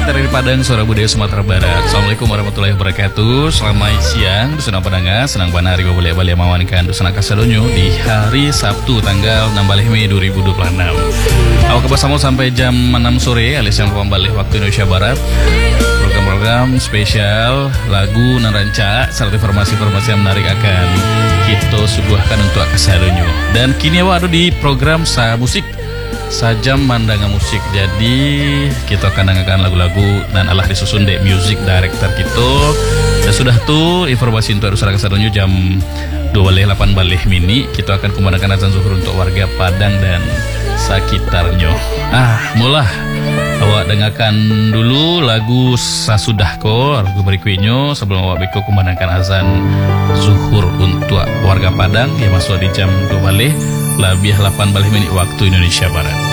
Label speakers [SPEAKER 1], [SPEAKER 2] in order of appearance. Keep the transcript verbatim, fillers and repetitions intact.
[SPEAKER 1] Selamat dari Padang, Suara Budaya Sumatera Barat. Assalamualaikum warahmatullahi wabarakatuh. Selamat siang, Dusana Padanga, senang panari boleh balik mawankan Dusana Kasadonyo di hari Sabtu tanggal enam belas Mei dua ribu dua puluh enam. Awak bersama sampai jam enam sore alias yang kembali waktu Indonesia Barat. Program-program spesial, lagu naranca serta informasi-informasi yang menarik akan kita suguhkan untuk Kasadonyo. Dan kini awak ada di program Sa Musik. Sajam Mandanga Musik. Jadi kita akan dengarkan lagu-lagu dan alah disusun dek music director kita. Dan sudah tuh informasi untuk Rusara Kasadonyo jam dua belas delapan belas mini. Kita akan kumandangkan azan zuhur untuk warga Padang dan sekitarnya. Ah, mulah awak dengarkan dulu lagu Sasudahko, lagu berikutnya sebelum awak beko kumandangkan azan zuhur untuk warga Padang yang masuk di jam dua belas lebih delapan belas menit waktu Indonesia Barat.